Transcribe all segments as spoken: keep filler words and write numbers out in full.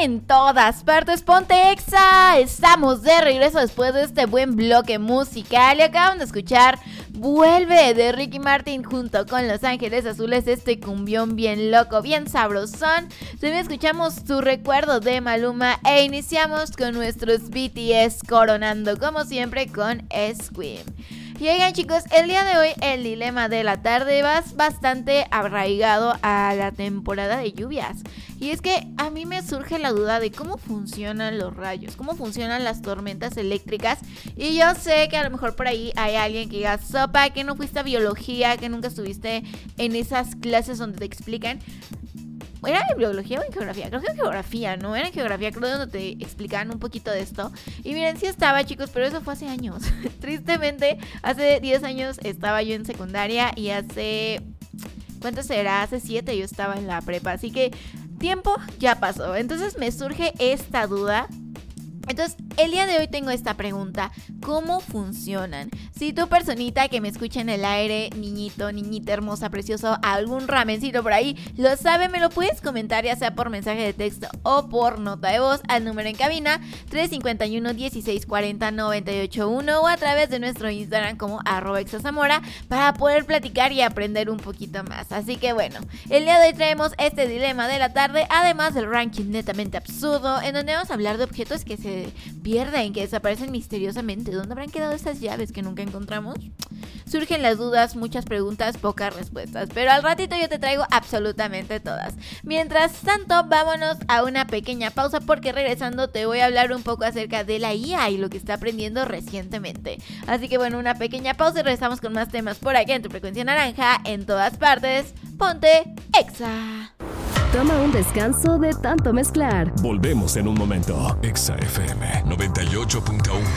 en todas partes, ponte Exa. Estamos de regreso después de este buen bloque musical y acaban de escuchar Vuelve de Ricky Martin junto con Los Ángeles Azules, este cumbión bien loco, bien sabrosón. También escuchamos Tu Recuerdo de Maluma e iniciamos con nuestros B T S coronando como siempre con Scream. Y oigan chicos, el día de hoy el dilema de la tarde va bastante arraigado a la temporada de lluvias. Y es que a mí me surge la duda de cómo funcionan los rayos, cómo funcionan las tormentas eléctricas. Y yo sé que a lo mejor por ahí hay alguien que diga, sopa, que no fuiste a biología, que nunca estuviste en esas clases donde te explican. ¿Era en biología o en geografía? Creo que en geografía, ¿no? Era en geografía, creo, donde te explicaban un poquito de esto. Y miren, sí estaba, chicos, pero eso fue hace años. Tristemente, hace diez años estaba yo en secundaria y hace... ¿cuánto será? Hace siete yo estaba en la prepa, así que tiempo ya pasó. Entonces me surge esta duda. Entonces, el día de hoy tengo esta pregunta: ¿cómo funcionan? Si tu personita que me escucha en el aire, niñito, niñita hermosa, precioso, algún ramencito por ahí, lo sabe, me lo puedes comentar ya sea por mensaje de texto o por nota de voz al número en cabina tres cinco uno, dieciséis cuarenta, noventa y ocho uno o a través de nuestro Instagram como arroba exazamora para poder platicar y aprender un poquito más. Así que bueno, el día de hoy traemos este dilema de la tarde, además del ranking netamente absurdo, en donde vamos a hablar de objetos que se pierden, que desaparecen misteriosamente. ¿Dónde habrán quedado esas llaves que nunca encontramos? Surgen las dudas, muchas preguntas, pocas respuestas, pero al ratito yo te traigo absolutamente todas. Mientras tanto, vámonos a una pequeña pausa porque regresando te voy a hablar un poco acerca de la I A y lo que está aprendiendo recientemente. Así que bueno, una pequeña pausa y regresamos con más temas por aquí en tu frecuencia naranja, en todas partes. Ponte Exa. Toma un descanso de tanto mezclar. Volvemos en un momento. Exa F M noventa y ocho punto uno.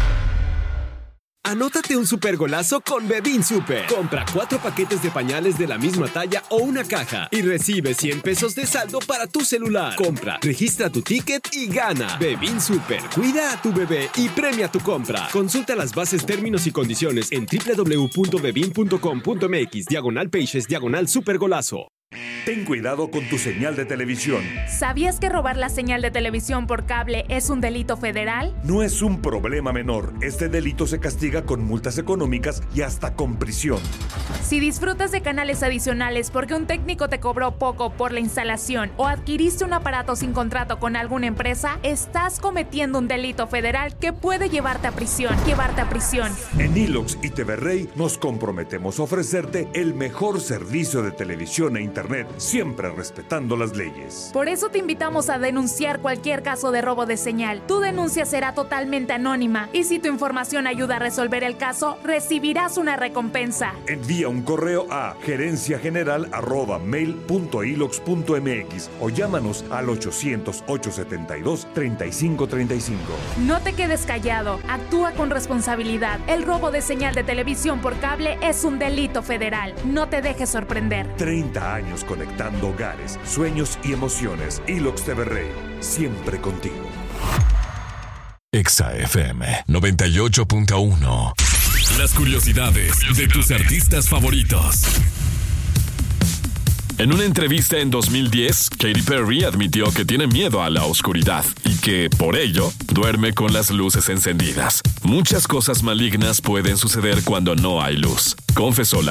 Anótate un super golazo con Bebin Super. Compra cuatro paquetes de pañales de la misma talla o una caja y recibe cien pesos de saldo para tu celular. Compra, registra tu ticket y gana. Bebin Super. Cuida a tu bebé y premia tu compra. Consulta las bases, términos y condiciones en doble u doble u doble u punto bebin punto com punto m x diagonal pages diagonal super golazo. Ten cuidado con tu señal de televisión. ¿Sabías que robar la señal de televisión por cable es un delito federal? No es un problema menor. Este delito se castiga con multas económicas y hasta con prisión. Si disfrutas de canales adicionales porque un técnico te cobró poco por la instalación o adquiriste un aparato sin contrato con alguna empresa, estás cometiendo un delito federal que puede llevarte a prisión. Llevarte a prisión. En Ilox y T V Rey nos comprometemos a ofrecerte el mejor servicio de televisión e internet, siempre respetando las leyes. Por eso te invitamos a denunciar cualquier caso de robo de señal. Tu denuncia será totalmente anónima y si tu información ayuda a resolver el caso, recibirás una recompensa. Envía un correo a gerencia general arroba mail punto ilox punto m x o llámanos al ochocientos, ochocientos setenta y dos, treinta y cinco treinta y cinco. No te quedes callado, actúa con responsabilidad. El robo de señal de televisión por cable es un delito federal. No te dejes sorprender. treinta años conectando hogares, sueños y emociones. Ilox T V Rey, siempre contigo. Exa F M noventa y ocho punto uno. Las curiosidades de tus artistas favoritos. En una entrevista en dos mil diez, Katy Perry admitió que tiene miedo a la oscuridad y que, por ello, duerme con las luces encendidas. Muchas cosas malignas pueden suceder cuando no hay luz, confesó la